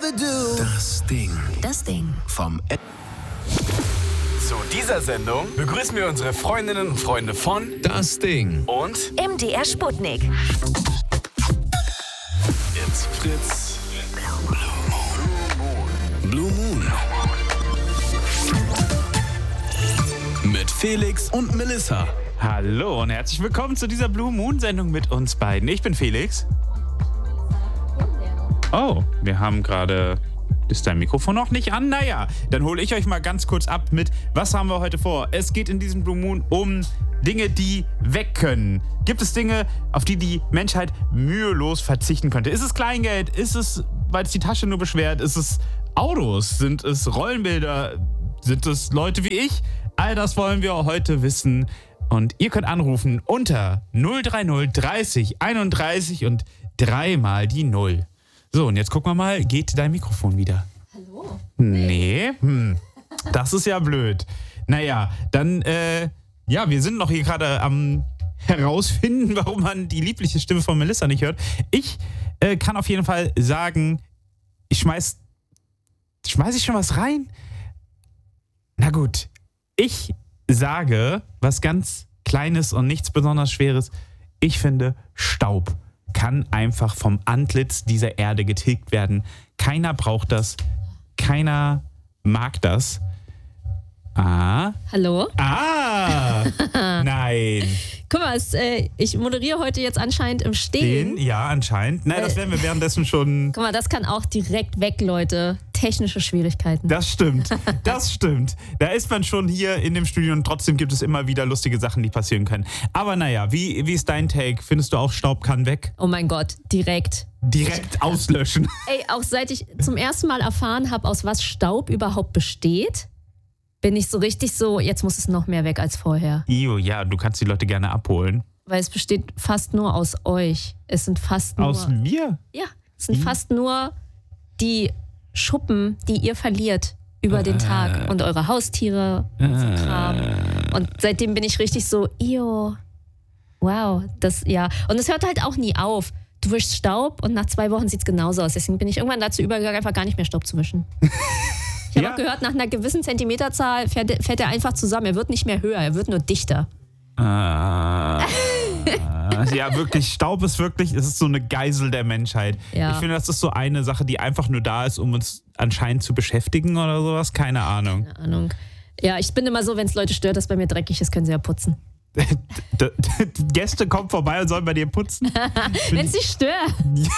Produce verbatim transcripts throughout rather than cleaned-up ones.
Das Ding. Das Ding. Vom Ä- Zu dieser Sendung begrüßen wir unsere Freundinnen und Freunde von Das Ding. und M D R Sputnik. It's Fritz. Blue Moon. Mit Felix und Melissa. Hallo und herzlich willkommen zu dieser Blue Moon Sendung mit uns beiden. Ich bin Felix. Oh, wir haben gerade... Ist dein Mikrofon noch nicht an? Naja, dann hole ich euch mal ganz kurz ab mit, was haben wir heute vor? Es geht in diesem Blue Moon um Dinge, die weg können. Gibt es Dinge, auf die die Menschheit mühelos verzichten könnte? Ist es Kleingeld? Ist es, weil es die Tasche nur beschwert? Ist es Autos? Sind es Rollenbilder? Sind es Leute wie ich? All das wollen wir heute wissen. Und ihr könnt anrufen unter null drei null dreißig einunddreißig und dreimal die Null. So, und jetzt gucken wir mal, geht dein Mikrofon wieder? Hallo? Nee, hm. Das ist ja blöd. Naja, dann, äh, ja, wir sind noch hier gerade am herausfinden, warum man die liebliche Stimme von Melissa nicht hört. Ich äh, kann auf jeden Fall sagen, ich schmeiß, schmeiß ich schon was rein? Na gut, ich sage was ganz Kleines und nichts besonders Schweres. Ich finde, Staub kann einfach vom Antlitz dieser Erde getilgt werden. Keiner braucht das. Keiner mag das. Ah. Hallo? Ah. Nein. Guck mal, es, äh, ich moderiere heute jetzt anscheinend im Stehen. Den? Ja, anscheinend. Nein, das werden wir währenddessen schon... Guck mal, das kann auch direkt weg, Leute. Technische Schwierigkeiten. Das stimmt. Das stimmt. Da ist man schon hier in dem Studio und trotzdem gibt es immer wieder lustige Sachen, die passieren können. Aber naja, wie, wie ist dein Take? Findest du auch, Staub kann weg? Oh mein Gott, direkt. Direkt auslöschen. Ey, auch seit ich zum ersten Mal erfahren habe, aus was Staub überhaupt besteht, bin ich so richtig so, jetzt muss es noch mehr weg als vorher. Io, ja, du kannst die Leute gerne abholen. Weil es besteht fast nur aus euch. Es sind fast nur... Aus mir? Ja, es sind Hm. fast nur die Schuppen, die ihr verliert über den Tag und eure Haustiere und so Kram. Und seitdem bin ich richtig so, io, wow, das, ja. Und es hört halt auch nie auf. Du wischst Staub und nach zwei Wochen sieht es genauso aus. Deswegen bin ich irgendwann dazu übergegangen, einfach gar nicht mehr Staub zu wischen. Ich habe Ja. auch gehört, nach einer gewissen Zentimeterzahl fährt, fährt er einfach zusammen. Er wird nicht mehr höher, er wird nur dichter. Ah. Ja, wirklich, Staub ist wirklich, es ist so eine Geisel der Menschheit. Ja. Ich finde, das ist so eine Sache, die einfach nur da ist, um uns anscheinend zu beschäftigen oder sowas. Keine Ahnung. Keine Ahnung. Ja, ich bin immer so, wenn es Leute stört, dass bei mir dreckig ist, können sie ja putzen. D- d- Gäste kommen vorbei und sollen bei dir putzen. Wenn es sie stört.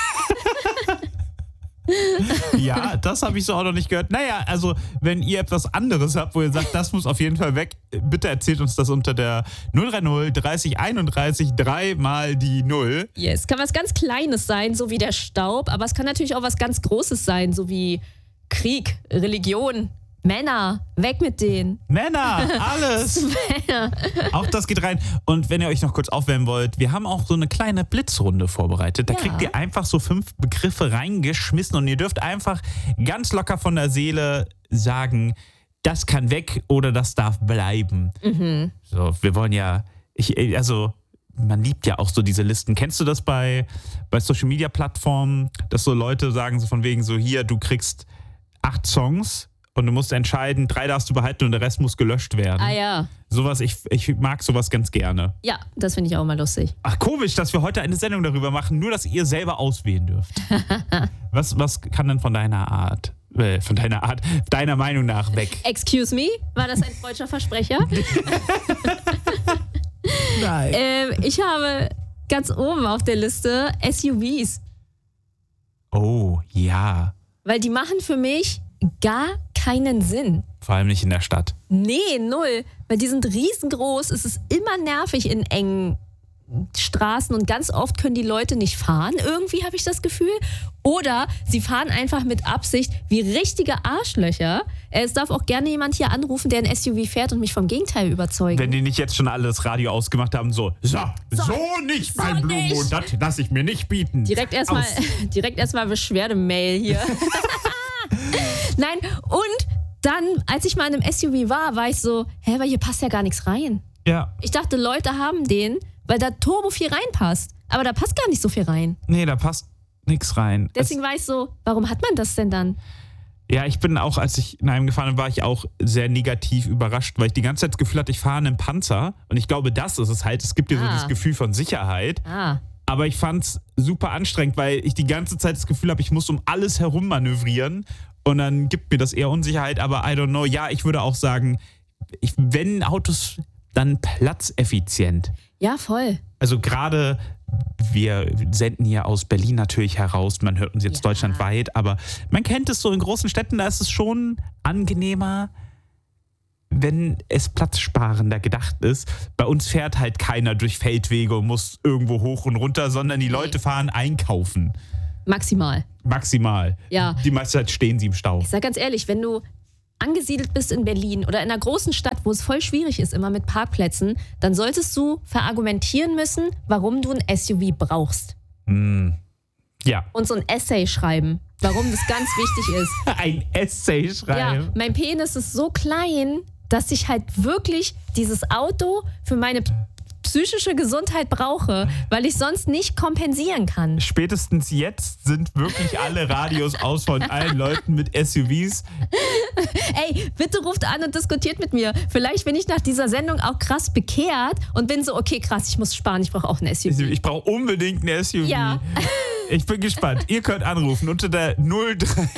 Ja, das habe ich so auch noch nicht gehört. Naja, also wenn ihr etwas anderes habt, wo ihr sagt, das muss auf jeden Fall weg, bitte erzählt uns das unter der null drei null dreißig einunddreißig dreimal die Null. Yes, kann was ganz Kleines sein, so wie der Staub, aber es kann natürlich auch was ganz Großes sein, so wie Krieg, Religion, Männer, weg mit denen. Männer, alles. Männer. Auch das geht rein. Und wenn ihr euch noch kurz aufwärmen wollt, wir haben auch so eine kleine Blitzrunde vorbereitet. Da Ja. kriegt ihr einfach so fünf Begriffe reingeschmissen und ihr dürft einfach ganz locker von der Seele sagen, das kann weg oder das darf bleiben. Mhm. So, wir wollen ja, ich, also man liebt ja auch so diese Listen. Kennst du das bei, bei Social-Media-Plattformen, dass so Leute sagen so von wegen so, hier, du kriegst acht Songs und du musst entscheiden, drei darfst du behalten und der Rest muss gelöscht werden. Ah ja. Sowas, ich, ich mag sowas ganz gerne. Ja, das finde ich auch mal lustig. Ach, komisch, dass wir heute eine Sendung darüber machen, nur dass ihr selber auswählen dürft. was, was kann denn von deiner Art, äh, von deiner Art, deiner Meinung nach weg? Excuse me? War das ein freudscher Versprecher? Nein. ähm, ich habe ganz oben auf der Liste S U Vs. Oh, ja. Weil die machen für mich gar keinen Sinn. Vor allem nicht in der Stadt. Nee, null. Weil die sind riesengroß. Es ist immer nervig in engen Straßen und ganz oft können die Leute nicht fahren. Irgendwie habe ich das Gefühl. Oder sie fahren einfach mit Absicht wie richtige Arschlöcher. Es darf auch gerne jemand hier anrufen, der ein S U V fährt und mich vom Gegenteil überzeugen. Wenn die nicht jetzt schon alle das Radio ausgemacht haben, so, so, so, So, nicht so mein Blue nicht. Moon, das lass ich mir nicht bieten. Direkt erstmal Aus. direkt erstmal Beschwerdemail hier. Nein, und dann, als ich mal in einem S U V war, war ich so, hä, aber hier passt ja gar nichts rein. Ja, Ich dachte, Leute haben den, weil da turbo viel reinpasst. Aber da passt gar nicht so viel rein. nee, da passt nix rein. Deswegen war ich so, warum hat man das denn dann? Ja, ich bin auch, als ich in einem gefahren bin, war ich auch sehr negativ überrascht, weil ich die ganze Zeit das Gefühl hatte, ich fahre in einem Panzer. Und ich glaube, das ist es halt. Es gibt dir so Ah. dieses Gefühl von Sicherheit. Ah, Aber ich fand's super anstrengend, weil ich die ganze Zeit das Gefühl habe, ich muss um alles herum manövrieren. Und dann gibt mir das eher Unsicherheit. Aber I don't know. Ja, ich würde auch sagen, ich, wenn Autos, dann platzeffizient. ja, voll. Also gerade, wir senden hier aus Berlin natürlich heraus, man hört uns jetzt Ja. deutschlandweit, aber man kennt es so in großen Städten, da ist es schon angenehmer, wenn es platzsparender gedacht ist. Bei uns fährt halt keiner durch Feldwege und muss irgendwo hoch und runter, sondern die Leute fahren einkaufen. Maximal. Maximal. Ja. Die meiste Zeit stehen sie im Stau. Ich sag ganz ehrlich, wenn du angesiedelt bist in Berlin oder in einer großen Stadt, wo es voll schwierig ist, immer mit Parkplätzen, dann solltest du verargumentieren müssen, warum du ein S U V brauchst. Ja, Und so ein Essay schreiben, warum das ganz wichtig ist. ein Essay schreiben. Ja, mein Penis ist so klein, dass ich halt wirklich dieses Auto für meine p- psychische Gesundheit brauche, weil ich sonst nicht kompensieren kann. Spätestens jetzt sind wirklich alle Radios aus von allen Leuten mit S U Vs. Ey, bitte ruft an und diskutiert mit mir. Vielleicht bin ich nach dieser Sendung auch krass bekehrt und bin so, okay, krass, ich muss sparen, ich brauche auch ein S U V. Ich brauche unbedingt ein S U V. Ja. Ich bin gespannt. Ihr könnt anrufen unter der null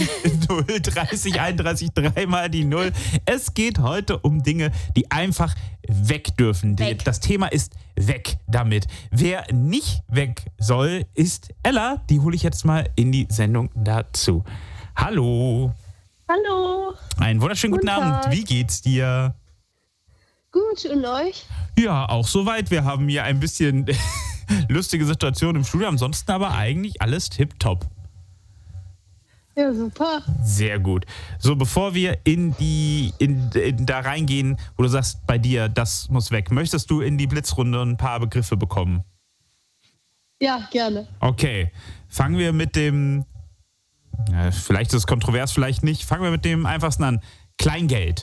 dreißig einunddreißig dreimal die null. Es geht heute um Dinge, die einfach weg dürfen. Die- Weg. Das Thema ist weg damit. Wer nicht weg soll, ist Ella. Die hole ich jetzt mal in die Sendung dazu. Hallo. Hallo, Einen wunderschönen guten, Guten Abend. Tag. Wie geht's dir? gut und euch? Ja, auch soweit. Wir haben hier ein bisschen lustige Situation im Studio. Ansonsten aber eigentlich alles tipptopp. Ja, super. Sehr gut. So, bevor wir in die in, in da reingehen, wo du sagst, bei dir, das muss weg, möchtest du in die Blitzrunde ein paar Begriffe bekommen? Ja, gerne. Okay. Fangen wir mit dem, ja, vielleicht ist es kontrovers, vielleicht nicht. Fangen wir mit dem einfachsten an. Kleingeld.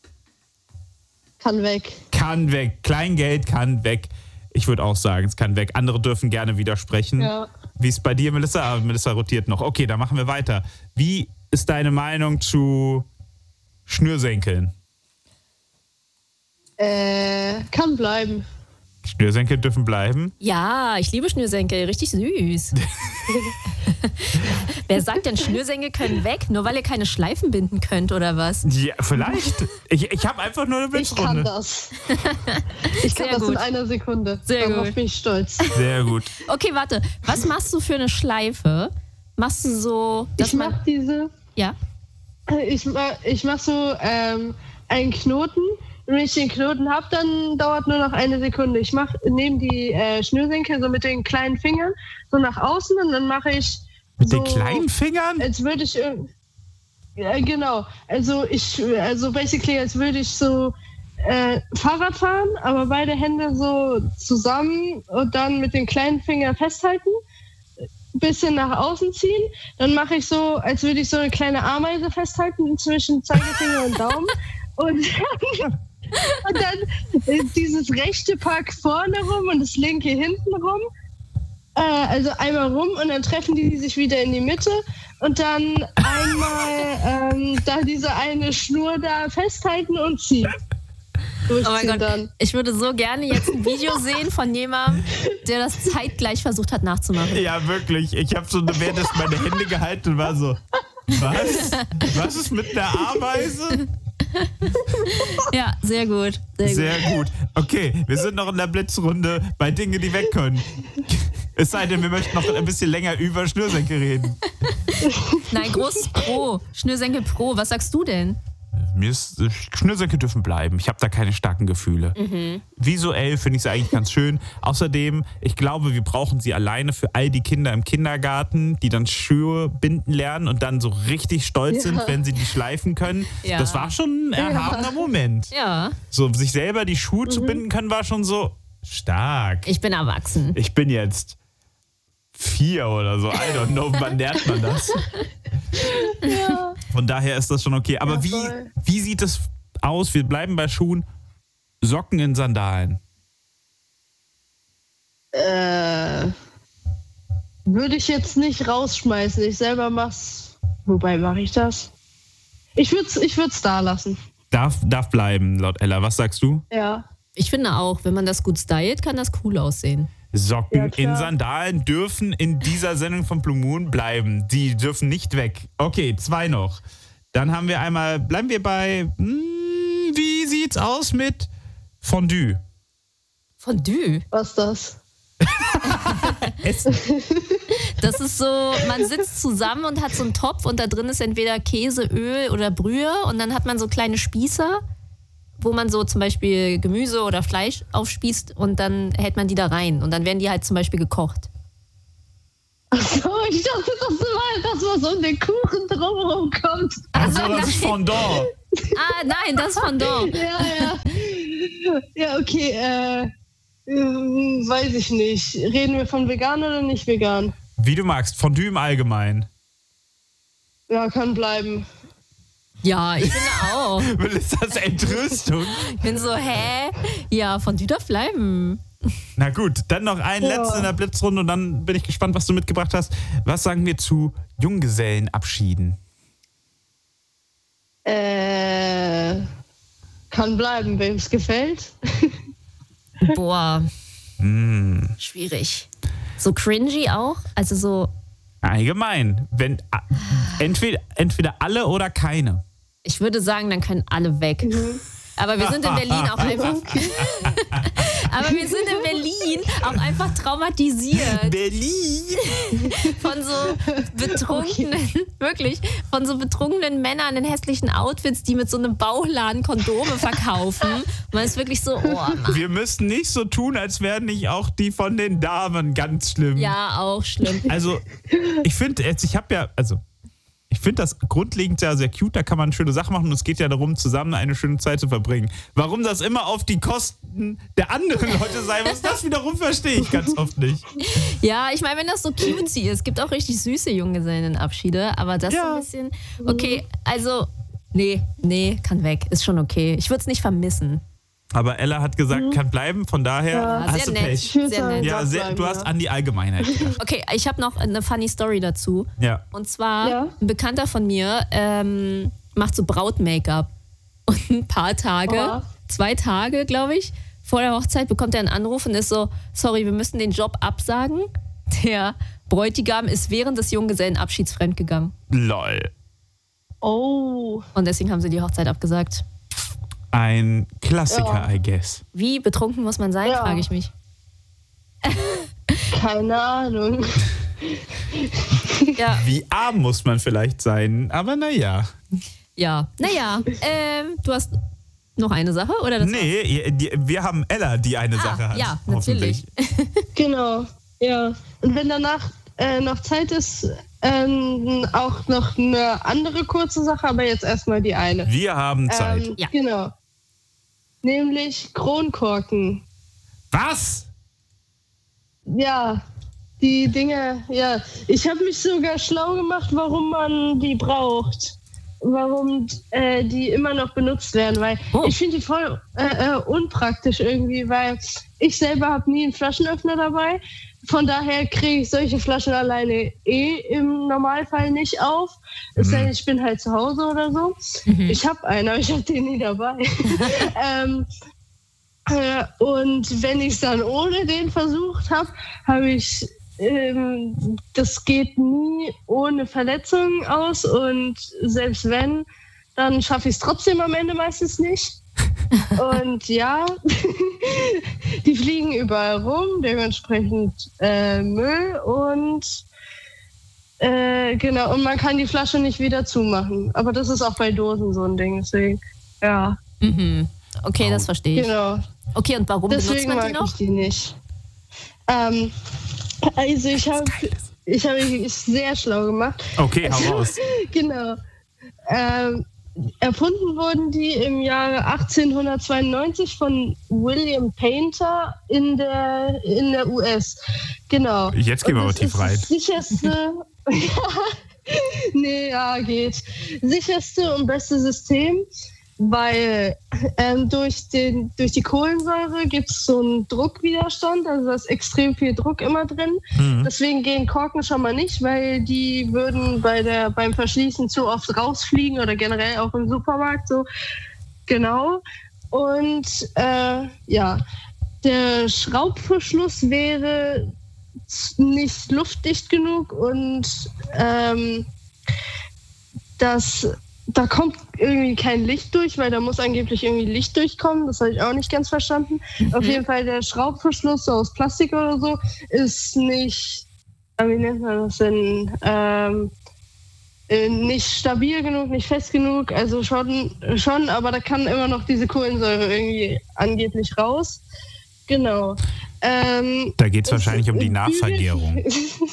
Kann weg. Kann weg. Kleingeld kann weg. Ich würde auch sagen, es kann weg. Andere dürfen gerne widersprechen. Ja. Wie ist bei dir, Melissa? Ah, Melissa rotiert noch. Okay, dann machen wir weiter. Wie ist deine Meinung zu Schnürsenkeln? Äh, kann bleiben. Schnürsenkel dürfen bleiben. Ja, ich liebe Schnürsenkel, richtig süß. Wer sagt denn, Schnürsenkel können weg, nur weil ihr keine Schleifen binden könnt oder was? Ja, vielleicht. Ich, ich habe einfach nur eine Ich kann Blitzrunde. das. Ich kann Sehr das gut. in einer Sekunde. Sehr Darauf gut. bin ich stolz. Sehr gut. Okay, warte. Was machst du für eine Schleife? Machst du so, dass Ich mach man. diese, Ja? ich mach, ich mach so ähm, einen Knoten. Und wenn ich den Knoten habe, dann dauert nur noch eine Sekunde. Ich mach, nehme die äh, Schnürsenkel so mit den kleinen Fingern so nach außen und dann mache ich Mit so, den kleinen Fingern? als würde ich irg- ja, genau. Also ich, also basically, als würde ich so äh, Fahrrad fahren, aber beide Hände so zusammen und dann mit den kleinen Fingern festhalten, ein bisschen nach außen ziehen. Dann mache ich so, als würde ich so eine kleine Ameise festhalten zwischen Zeigefinger und Daumen. Und dann, und dann äh, dieses rechte Pack vorne rum und das linke hinten rum. Äh, also einmal rum und dann treffen die sich wieder in die Mitte und dann einmal ähm, da diese eine Schnur da festhalten und ziehen. Oh mein Durchziehen Gott, dann. ich würde so gerne jetzt ein Video sehen von jemandem, der das zeitgleich versucht hat nachzumachen. Ja, wirklich. Ich habe so währenddessen meine Hände gehalten und war so, was? Was ist mit der Ameise? Ja, sehr gut. Sehr gut. Sehr gut. Okay, wir sind noch in der Blitzrunde bei Dingen, die weg können. Es sei denn, wir möchten noch ein bisschen länger über Schnürsenkel reden. Nein, großes Pro. Schnürsenkel Pro. Was sagst du denn? Mir ist, Schnürsenkel dürfen bleiben. Ich habe da keine starken Gefühle. Visuell finde ich es eigentlich ganz schön. Außerdem, ich glaube, wir brauchen sie alleine für all die Kinder im Kindergarten, die dann Schuhe binden lernen und dann so richtig stolz Ja. sind, wenn sie die schleifen können. Ja. Das war schon ein erhabener Moment. Ja, So, sich selber die Schuhe zu binden können, war schon so stark. ich bin erwachsen. Ich bin jetzt vier oder so. I don't know, wann lernt man das? Ja. Von daher ist das schon okay. Aber Ja, wie, voll. wie sieht es aus? Wir bleiben bei Schuhen. Socken in Sandalen. Äh, würde ich jetzt nicht rausschmeißen. Ich selber mach's. Wobei mache ich das? Ich würde es ich würd's da lassen. Darf, darf bleiben, laut Ella. Was sagst du? Ja. Ich finde auch, wenn man das gut stylt, kann das cool aussehen. Socken Ja, klar. in Sandalen dürfen in dieser Sendung von Blue Moon bleiben. Die dürfen nicht weg. Okay, zwei noch. Dann haben wir einmal, bleiben wir bei, hm, wie sieht's aus mit Fondue? Fondue? Was ist das? Essen. Das ist so, man sitzt zusammen und hat so einen Topf und da drin ist entweder Käse, Öl oder Brühe und dann hat man so kleine Spießer, wo man so zum Beispiel Gemüse oder Fleisch aufspießt und dann hält man die da rein und dann werden die halt zum Beispiel gekocht. Achso, ich dachte, das war das, was um den Kuchen drumherum kommt. Also das ist Fondant. Ah, nein, das ist Fondant. Ja, ja. Ja, okay, äh, ähm, weiß ich nicht. Reden wir von vegan oder nicht vegan? Wie du magst, Fondue im Allgemeinen. Ja, kann bleiben. Ja, ich finde auch. Ist das Entrüstung? Ich bin so, hä? Ja, Fondue darf bleiben. Na gut, dann noch einen Ja. letzten in der Blitzrunde und dann bin ich gespannt, was du mitgebracht hast. Was sagen wir zu Junggesellenabschieden? Äh, kann bleiben, wem es gefällt. Boah, Mm, schwierig. So cringy auch? Also so, allgemein. Wenn, a- entweder, entweder alle oder keine. ich würde sagen, dann können alle weg. Aber wir sind in Berlin auch einfach. Aber wir sind in Berlin auch einfach traumatisiert Berlin! von so betrunkenen, wirklich, von so betrunkenen Männern in hässlichen Outfits, die mit so einem Bauchladen Kondome verkaufen. Und man ist wirklich so, oh Mann. Wir müssen nicht so tun, als wären nicht auch die von den Damen ganz schlimm. Ja, auch schlimm. Also, ich finde, ich habe ja, also, ich finde das grundlegend ja sehr cute, da kann man schöne Sachen machen und es geht ja darum, zusammen eine schöne Zeit zu verbringen. Warum das immer auf die Kosten der anderen Leute sein muss, das wiederum verstehe ich ganz oft nicht. Ja, ich meine, wenn das so cutesy ist, es gibt auch richtig süße Junggesellenabschiede, aber das Ja. so ein bisschen, okay, also, nee, nee, kann weg, ist schon okay. Ich würde es nicht vermissen. Aber Ella hat gesagt, kann bleiben, von daher Ja. hast Sehr du nett. Pech. Ich würd Sehr sagen, nett. Ja, darf sehr, bleiben, du hast ja. an die Allgemeinheit gedacht. Okay, ich habe noch eine funny Story dazu. Ja. Und zwar, Ja. ein Bekannter von mir ähm, macht so Braut-Make-up. Und ein paar Tage, Oha. zwei Tage, glaube ich, vor der Hochzeit bekommt er einen Anruf und ist so, sorry, wir müssen den Job absagen. Der Bräutigam ist während des Junggesellenabschieds fremdgegangen. Lol. Oh. Und deswegen haben sie die Hochzeit abgesagt. Ein Klassiker, Ja. I guess. Wie betrunken muss man sein, Ja. frage ich mich. Keine Ahnung. Ja, Wie arm muss man vielleicht sein, aber naja. ja. Naja, ähm, du hast noch eine Sache, oder? Das Nee, ihr- die, wir haben Ella, die eine Ah, Sache hat. ja, hoffentlich. Genau, ja. Und wenn danach äh, noch Zeit ist, ähm, auch noch eine andere kurze Sache, aber jetzt erstmal die eine. Wir haben Zeit. Ähm, Ja. Genau. Nämlich Kronkorken. Was? Ja, die Dinge, ja. Ich habe mich sogar schlau gemacht, warum man die braucht. Warum äh, die immer noch benutzt werden, weil Oh. ich finde die voll äh, äh, unpraktisch irgendwie, weil ich selber habe nie einen Flaschenöffner dabei. Von daher kriege ich solche Flaschen alleine eh im Normalfall nicht auf. Es sei denn, ich bin halt zu Hause oder so. Ich habe einen, aber ich habe den nie dabei. ähm, äh, und wenn ich es dann ohne den versucht habe, habe ich ähm, das geht nie ohne Verletzungen aus und selbst wenn, dann schaffe ich es trotzdem am Ende meistens nicht. Und ja, die fliegen überall rum, dementsprechend äh, Müll und äh, genau, und man kann die Flasche nicht wieder zumachen. Aber das ist auch bei Dosen so ein Ding, deswegen, ja, Mhm. Okay, das verstehe ich. genau. Okay, und warum benutzt Deswegen man mag die noch? ich die nicht. Ähm, also ich habe ich hab mich sehr schlau gemacht. Okay, hau raus. Genau. Ähm, erfunden wurden die im Jahre achtzehnhundertzweiundneunzig von William Painter in der, in der U S. Genau. Jetzt gehen wir Und aber das tief ist rein. Das sicherste. Nee, ja, geht. Sicherste und beste System, weil ähm, durch, den, durch die Kohlensäure gibt es so einen Druckwiderstand, also da ist extrem viel Druck immer drin. Mhm. Deswegen gehen Korken schon mal nicht, weil die würden bei der, beim Verschließen zu oft rausfliegen oder generell auch im Supermarkt so. Genau. Und äh, ja, der Schraubverschluss wäre nicht luftdicht genug und ähm, das, da kommt irgendwie kein Licht durch, weil da muss angeblich irgendwie Licht durchkommen. Das habe ich auch nicht ganz verstanden. Mhm. Auf jeden Fall der Schraubverschluss so aus Plastik oder so ist nicht, wie nennt man das denn, ähm, nicht stabil genug, nicht fest genug. Also schon, schon, aber da kann immer noch diese Kohlensäure irgendwie angeblich raus. Genau. Ähm, da geht es wahrscheinlich um die Nachvergärung.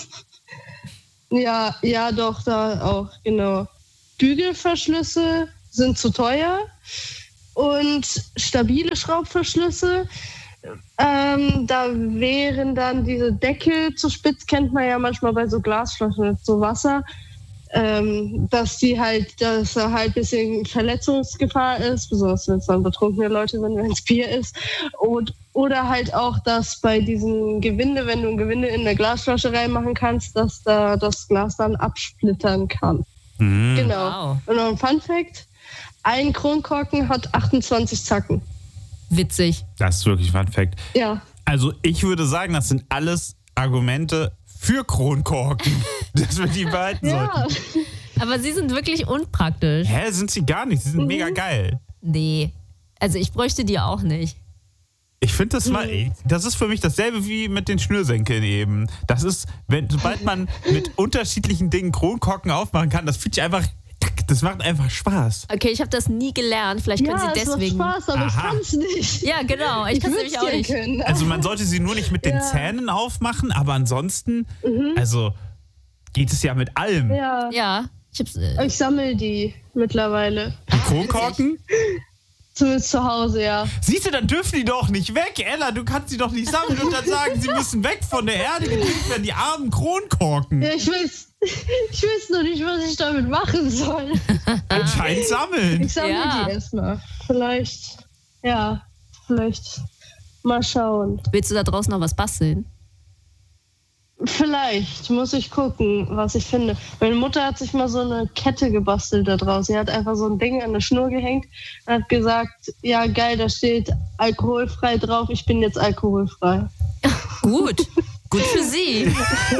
ja, ja, doch, da auch, genau. Bügelverschlüsse sind zu teuer und stabile Schraubverschlüsse, ähm, da wären dann diese Deckel zu spitz, kennt man ja manchmal bei so Glasflaschen mit so Wasser, ähm, dass die halt, dass da halt ein bisschen Verletzungsgefahr ist, besonders wenn es dann betrunkene Leute sind, wenn es Bier ist. Und, oder halt auch, dass bei diesem Gewinde, wenn du ein Gewinde in eine Glasflasche reinmachen kannst, dass da das Glas dann absplittern kann. Mhm. Genau. Wow. Und noch ein Fun-Fact: Ein Kronkorken hat achtundzwanzig Zacken. Witzig. Das ist wirklich ein Fun Fact. Ja. Also ich würde sagen, das sind alles Argumente für Kronkorken, dass wir die behalten Ja. sollten. Aber sie sind wirklich unpraktisch. Hä, sind sie gar nicht. Sie sind Mhm. mega geil. Nee. Also ich bräuchte die auch nicht. Ich finde das mal, das ist für mich dasselbe wie mit den Schnürsenkeln eben. Das ist, wenn, sobald man mit unterschiedlichen Dingen Kronkorken aufmachen kann, das fühlt sich einfach, das macht einfach Spaß. Okay, ich habe das nie gelernt. Vielleicht können Ja, sie es macht deswegen. Spaß, aber ich Aha. kann es nicht. Ja, genau. Ich kann es nämlich würd's auch dir nicht. können. Also man sollte sie nur nicht mit den Ja. Zähnen aufmachen, aber ansonsten, also geht es ja mit allem. Ja. Ja. Ich hab's, äh, Ich sammle die mittlerweile. Die Kronkorken? Zumindest zu Hause, ja. Siehst du, dann dürfen die doch nicht weg. Ella, du kannst sie doch nicht sammeln und dann sagen, sie müssen weg von der Erde gedreht werden, die armen Kronkorken. Ja, ich weiß, ich weiß noch nicht, was ich damit machen soll. Anscheinend sammeln. Ich sammle Ja. die erstmal. Vielleicht, ja, vielleicht mal schauen. willst du da draußen noch was basteln? Vielleicht muss ich gucken, was ich finde. Meine Mutter hat sich mal so eine Kette gebastelt da draußen. Sie hat einfach so ein Ding an eine Schnur gehängt und hat gesagt, ja geil, da steht alkoholfrei drauf, ich bin jetzt alkoholfrei. Gut. Gut für sie.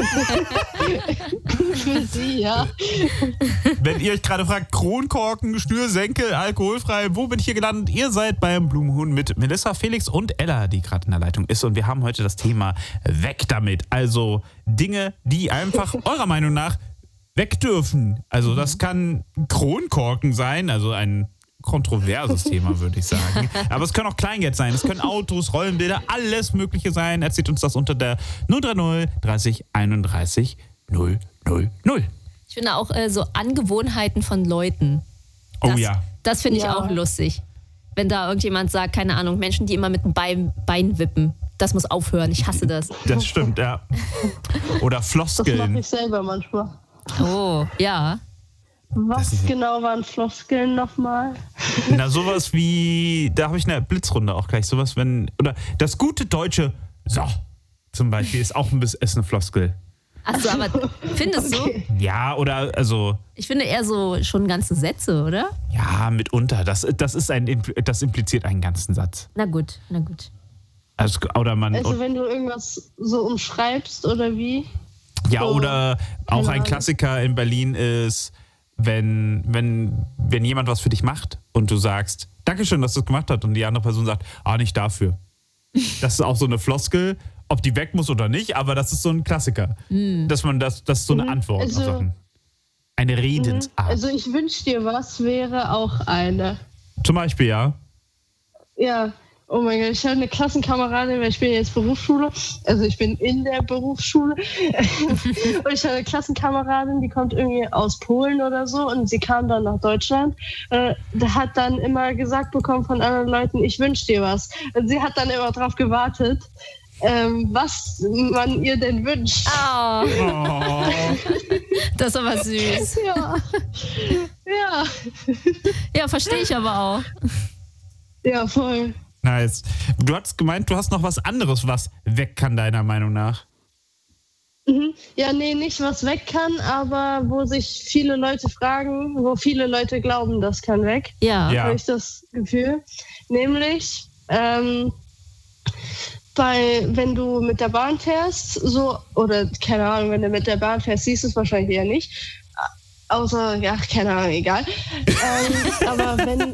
Für sie, ja. Wenn ihr euch gerade fragt, Kronkorken, Schnürsenkel, alkoholfrei, wo bin ich hier gelandet? Ihr seid beim Blumenhuhn mit Melissa, Felix und Ella, die gerade in der Leitung ist. Und wir haben heute das Thema weg damit. Also Dinge, die einfach eurer Meinung nach weg dürfen. Also das kann Kronkorken sein, also ein kontroverses Thema, würde ich sagen. Aber es können auch Kleingeld sein, es können Autos, Rollenbilder, alles Mögliche sein. Erzählt uns das unter der null drei null dreißig einunddreißig null null null. Ich finde auch äh, so Angewohnheiten von Leuten. Oh Das, ja. Das finde ich Ja. auch lustig. Wenn da irgendjemand sagt, keine Ahnung, Menschen, die immer mit dem Bein, Bein wippen. Das muss aufhören. Ich hasse das. Das stimmt, ja. Oder Das mache Floskeln. ich selber manchmal. Oh, ja. Was genau waren Floskeln nochmal? Na, sowas wie, da habe ich eine Blitzrunde auch gleich. Sowas, wenn, oder das gute deutsche So zum Beispiel ist auch ein bisschen ist eine Floskel. Achso, aber findest Okay. du? Ja, oder, also, Ich finde eher so schon ganze Sätze, oder? ja, mitunter. Das, das, ist ein, das impliziert einen ganzen Satz. Na gut, na gut. Also, oder man, Also wenn du irgendwas so umschreibst oder wie? ja, so, oder auch keine ein Ahnung. Klassiker in Berlin ist, wenn, wenn, wenn jemand was für dich macht und du sagst, Dankeschön, dass du es gemacht hast, und die andere Person sagt, ah, nicht dafür. Das ist auch so eine Floskel, ob die weg muss oder nicht, aber das ist so ein Klassiker. Dass man das, das ist so eine Antwort Also- auf Sachen. Eine Redensart. Also ich wünsch dir was wäre auch eine. Zum Beispiel, ja. Ja, oh mein Gott, ich habe eine Klassenkameradin, weil ich bin jetzt Berufsschule, also ich bin in der Berufsschule und ich habe eine Klassenkameradin, die kommt irgendwie aus Polen oder so und sie kam dann nach Deutschland, äh, hat dann immer gesagt bekommen von anderen Leuten, ich wünsch dir was. Und sie hat dann immer drauf gewartet, ähm, was man ihr denn wünscht. Oh, Oh. das ist aber süß. Ja, ja, Ja, Ja, verstehe ich aber auch. Ja, voll. Nice. Du hast gemeint, du hast noch was anderes, was weg kann, deiner Meinung nach. Mhm. Ja, nee, nicht was weg kann, aber wo sich viele Leute fragen, wo viele Leute glauben, das kann weg. Ja. Ja. Habe ich das Gefühl. Nämlich, ähm, bei, wenn du mit der Bahn fährst, so, oder keine Ahnung, wenn du mit der Bahn fährst, siehst du es wahrscheinlich eher nicht. Außer, ja, keine Ahnung, egal. ähm, aber wenn.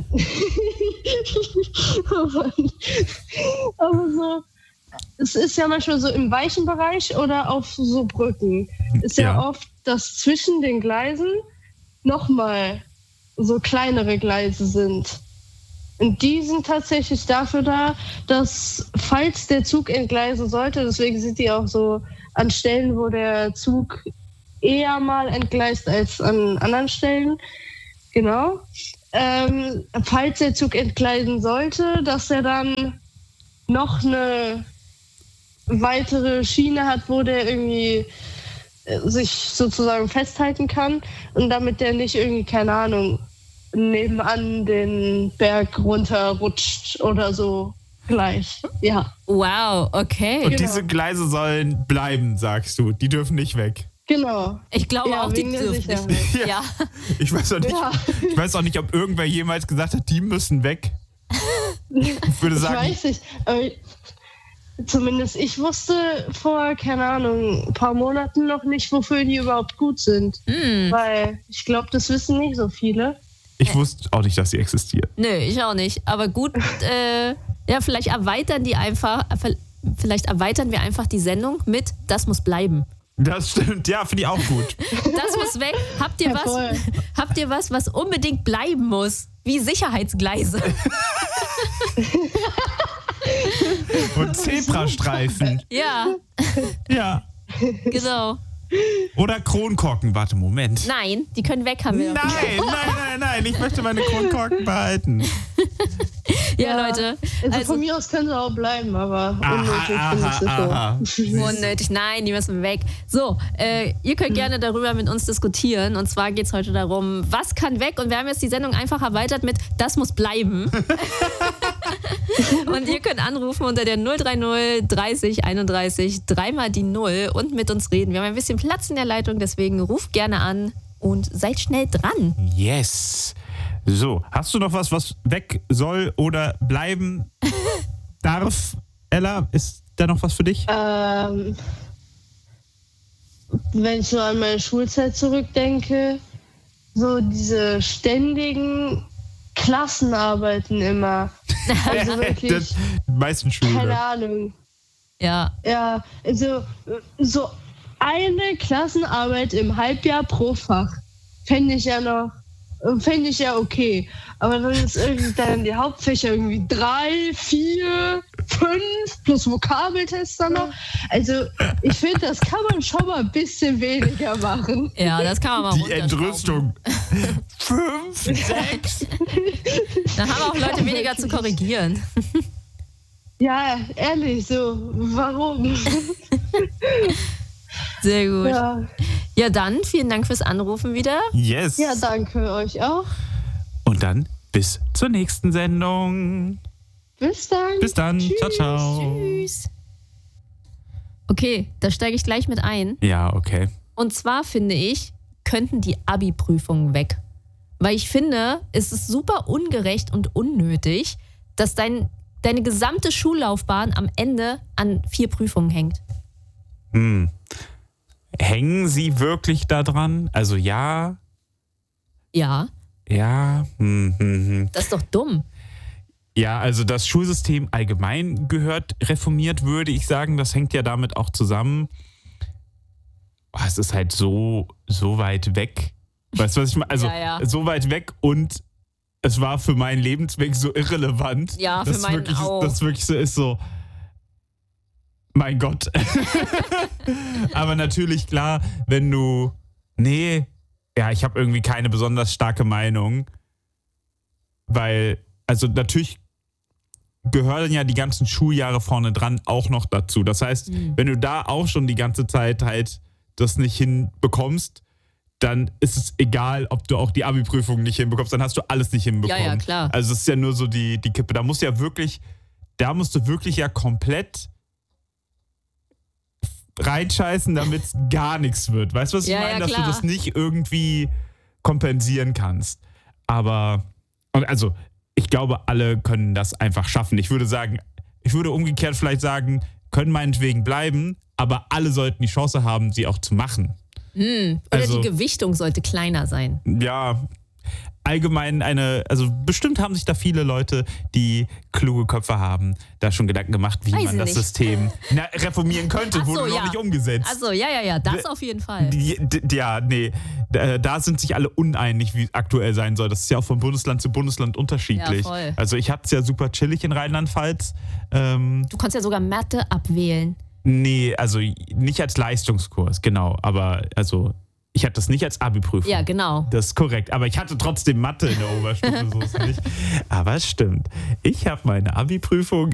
aber so. Es ist ja manchmal so im weichen Bereich oder auf so Brücken. Ist ja, Ja. oft, dass zwischen den Gleisen nochmal so kleinere Gleise sind. Und die sind tatsächlich dafür da, dass, falls der Zug entgleisen sollte, deswegen sind die auch so an Stellen, wo der Zug eher mal entgleist als an anderen Stellen. Genau. Ähm, falls der Zug entgleisen sollte, dass er dann noch eine weitere Schiene hat, wo der irgendwie äh, sich sozusagen festhalten kann und damit der nicht irgendwie, keine Ahnung, nebenan den Berg runterrutscht oder so gleich. Ja, Wow, okay. Und Genau. diese Gleise sollen bleiben, sagst du. Die dürfen nicht weg. genau. Ich glaube Ja, auch, die wegen der dürfen Sicherheit. nicht. Ja. Ja. Ich weiß auch nicht, Ja. ich weiß auch nicht, ob irgendwer jemals gesagt hat, die müssen weg. Ich würde Ich sagen, weiß nicht, aber zumindest ich wusste vor, keine Ahnung, ein paar Monaten noch nicht, wofür die überhaupt gut sind. Hm. Weil ich glaube, das wissen nicht so viele. ich wusste auch nicht, dass sie existieren. Nö, ich auch nicht. Aber gut, äh, ja, vielleicht erweitern die einfach, vielleicht erweitern wir einfach die Sendung mit Das muss bleiben. Das stimmt, ja, finde ich auch gut. Das muss weg. Habt ihr Ja, was? voll. Habt ihr was, was unbedingt bleiben muss? Wie Sicherheitsgleise. Und Zebrastreifen. Ja, Ja. genau. Oder Kronkorken. Warte, Moment. Nein, die können weg, haben wir. Nein, nein, nein, nein. Ich möchte meine Kronkorken behalten. Ja, Leute. Also, Also von mir aus können sie auch bleiben, aber Aha, unnötig finde ich aha, das so. aha. unnötig. Nein, die müssen weg. So, äh, ihr könnt gerne darüber mit uns diskutieren. Und zwar geht es heute darum, was kann weg? Und wir haben jetzt die Sendung einfach erweitert mit Das muss bleiben. Und ihr könnt anrufen unter der null drei null dreißig einunddreißig, dreimal die Null und mit uns reden. Wir haben ein bisschen Platz in der Leitung, deswegen ruft gerne an und seid schnell dran. Yes. So, hast du noch was, was weg soll oder bleiben darf? Ella, ist da noch was für dich? Ähm, wenn ich so an meine Schulzeit zurückdenke, so diese ständigen Klassenarbeiten immer. Also wirklich, Das, die meisten keine Schulen. Ahnung. Ja, Ja, also so eine Klassenarbeit im Halbjahr pro Fach fände ich ja noch, fände ich ja okay. Aber dann ist irgendwie dann die Hauptfächer irgendwie drei, vier, fünf plus Vokabeltest dann noch. Also ich finde, das kann man schon mal ein bisschen weniger machen. ja, das kann man mal Die runterschrauben. Entrüstung. Fünf, sechs. Dann haben auch Leute weniger zu korrigieren. Ja, ehrlich, so, warum? Sehr gut. Ja, Ja, dann vielen Dank fürs Anrufen wieder. Yes. ja, danke euch auch. Und dann bis zur nächsten Sendung. Bis dann. Bis dann. Ciao, ciao. Tschüss. Okay, da steige ich gleich mit ein. Ja, okay. Und zwar finde ich, könnten die Abi-Prüfungen weg. Weil ich finde, es ist super ungerecht und unnötig, dass dein, deine gesamte Schullaufbahn am Ende an vier Prüfungen hängt. Hm. Hängen sie wirklich da dran? Also ja, Ja, ja. Hm, hm, hm. das ist doch dumm. Ja, also das Schulsystem allgemein gehört reformiert, würde ich sagen. Das hängt ja damit auch zusammen. Oh, es ist halt so, so weit weg. Weißt du, was ich meine? Also Ja, ja. so weit weg und es war für meinen Lebensweg so irrelevant. Ja, für dass meinen wirklich, auch. Das wirklich so ist so, mein Gott. Aber natürlich, klar, wenn du, nee, ja, ich habe irgendwie keine besonders starke Meinung, weil, also natürlich gehören ja die ganzen Schuljahre vorne dran auch noch dazu. Das heißt, Mhm. wenn du da auch schon die ganze Zeit halt das nicht hinbekommst, dann ist es egal, ob du auch die Abi-Prüfung nicht hinbekommst, dann hast du alles nicht hinbekommen. Ja, ja, klar. Also es ist ja nur so die, die Kippe. Da musst du ja wirklich, da musst du wirklich ja komplett reinscheißen, damit es gar nichts wird. Weißt du, was ich Ja, meine? ja, Dass klar. du das nicht irgendwie kompensieren kannst. Aber, und also, ich glaube, alle können das einfach schaffen. Ich würde sagen, ich würde umgekehrt vielleicht sagen, können meinetwegen bleiben, aber alle sollten die Chance haben, sie auch zu machen. Oder Also- die Gewichtung sollte kleiner sein. Ja, allgemein eine, also bestimmt haben sich da viele Leute, die kluge Köpfe haben, da schon Gedanken gemacht, wie Weiß man ich das nicht. System na, reformieren könnte, Ach so, wurde noch ja. nicht umgesetzt. Also, ja, ja, ja, das auf jeden Fall. Die, die, ja, nee, da, da sind sich alle uneinig, wie es aktuell sein soll. Das ist ja auch von Bundesland zu Bundesland unterschiedlich. Ja, voll. Also ich hatte es ja super chillig in Rheinland-Pfalz. Ähm, Du kannst ja sogar Mathe abwählen. nee, also nicht als Leistungskurs, genau. Aber also ich hatte das nicht als Abi-Prüfung. Ja, genau. Das ist korrekt. Aber ich hatte trotzdem Mathe in der Oberstufe, so ist es nicht. Aber es stimmt. Ich habe meine Abi-Prüfung